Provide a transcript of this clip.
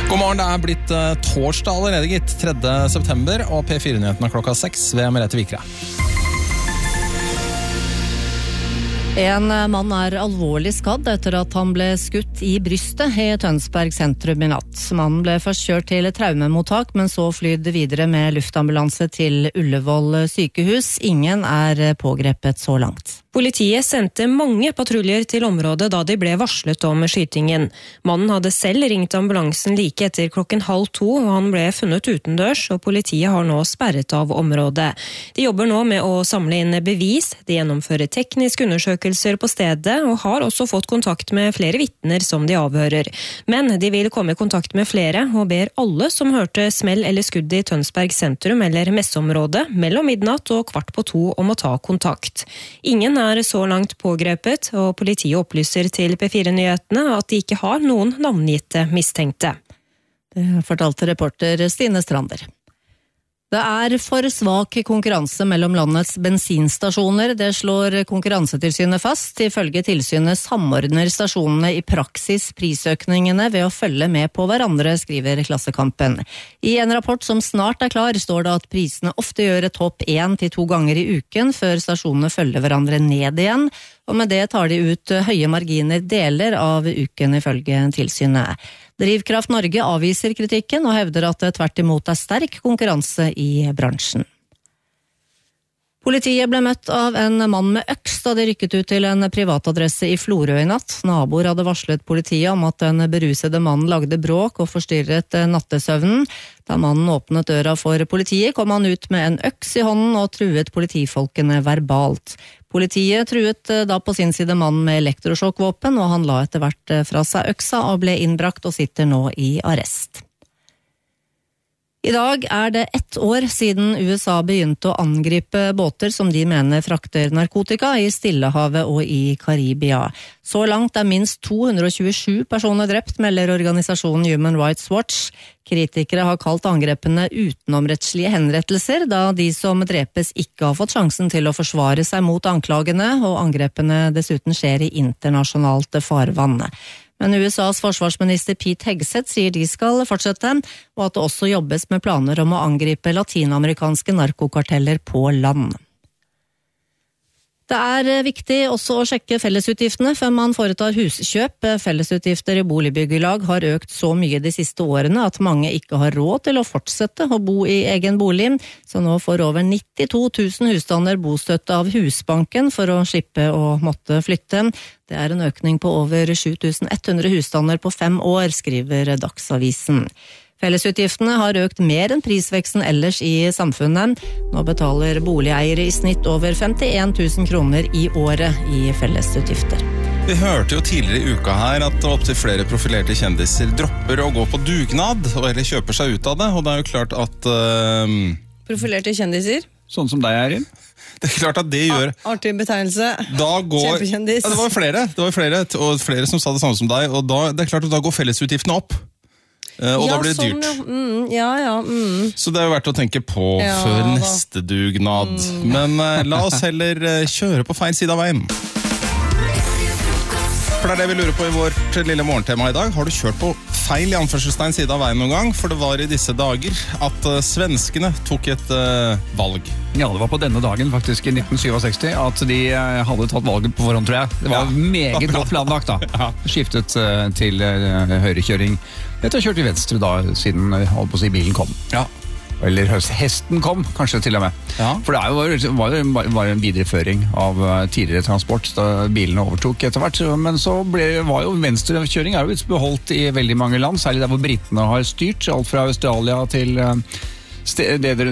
God morgen, det blitt torsdag allerede gitt, 3. september, og P4-nyhetene klokka 6 ved Merete Vikre. En mann alvorlig skadd etter at han ble skutt i brystet i Tønsberg sentrum i natt. Mannen ble først kjørt til traumemottak, men så flydd videre med luftambulanse til Ullevål sykehus. Ingen pågrepet så langt. Politiet sendte mange patruljer til området da de ble varslet om skytingen. Mannen hadde selv ringt ambulansen like etter 1:30, og han ble funnet utendørs, og politiet har nå sperret av området. De jobber nå med å samle inn bevis, de gjennomfører tekniske undersøkelser på stedet, og har også fått kontakt med flere vitner som de avhører. Men de vil komme i kontakt med flere, og ber alle som hørte smell eller skudd i Tønsberg sentrum eller messeområdet mellom midnatt og 1:15 om å ta kontakt. Ingen så langt pågrepet, og politiet opplyser til P4-nyhetene at de ikke har noen navngitte mistenkte. Det fortalte reporter Stine Strander. Det for svak konkurranse mellom landets bensinstasjoner, det slår Konkurransetilsynet fast. Ifølge tilsynet samordner stasjonene i praksis prisøkningene ved å følge med på hverandre, skriver Klassekampen. I en rapport som snart klar, står det at prisene ofte gjør et hopp 1 til 2 ganger i uken, før stasjonene følger hverandre ned igjen, og med det tar de ut høye marginer deler av uken ifølge tilsynet. Drivkraft Norge avviser kritikken og hevder at det tvert imot sterk konkurranse i bransjen. Politiet ble møtt av en mann med øks da de rykket ut til en privatadresse i Florø i natt. Naboer hadde varslet politiet om at den berusede mannen lagde bråk og forstyrret nattesøvnen. Da mannen åpnet døra for politiet, kom han ut med en øks i hånden og truet politifolkene verbalt. Politiet truet da på sin side mannen med elektrosjokkvåpen, og han la etter hvert fra seg øksa og ble innbrakt og sitter nå i arrest. I dag det 1 år siden USA begynte å angripe båter som de mener frakter narkotika i Stillehavet og i Karibia. Så langt minst 227 personer drept, melder organisasjonen Human Rights Watch. Kritikere har kalt angrepene utenomrettslige henrettelser, da de som drepes ikke har fått sjansen til å forsvare seg mot anklagene, og angrepene dessuten skjer i internasjonalt farvann. Men USAs forsvarsminister Pete Hegseth sier de skal fortsette, og at det også jobbes med planer om å angripe latinamerikanske narkokarteller på land. Det viktig også å sjekke fellesutgiftene før man foretar huskjøp. Fellesutgifter i boligbyggelag har økt så mye de siste årene at mange ikke har råd til å fortsette å bo i egen bolig, så nå får over 92 000 husstander bostøtte av Husbanken for å slippe å måtte flytte. Det en økning på over 7100 husstander på 5 år, skriver Dagsavisen. Fellesutgiftene har økt mer enn prisveksten ellers i samfunnet. Nå betaler boligeiere i snitt over 51 000 kroner i året i fellesutgifter. Vi hørte jo tidligere i uka her at opptil flere profilerte kjendiser dropper å gå på dugnad, eller kjøper seg ut av det, og det jo klart at... Profilerte kjendiser? Sånn som deg, Erin. Det klart at det gjør... Artig betegnelse. Kjempekjendis. Ja, det var flere, og flere som sa det samme som deg, og det klart at da går fellesutgiftene opp. Og da blir det dyrt. Så det verdt å tenke på før neste dugnad. Men la oss heller kjøre på feil side av veien. For det det vi lurer på i vårt lille morgentema i dag. Har du kjørt på feil i anførselstegn side av veien noen gang? For det var i disse dager at svenskene tok et valg. Ja, det var på denne dagen faktisk i 1967 at de hadde tatt valget på forhånd, tror jeg. Det var meget godt planlagt da. Skiftet til høyrekjøring. Etter å ha kjørt i venstre da, siden bilen kom. Ja. Eller hesten kom, kanskje til og med. Ja. For det var en videreføring av tidligere transport da bilene overtok etter hvert. Men så var jo venstrekjøring jo beholdt i veldig mange land, særlig der hvor britene har styrt, alt fra Australia til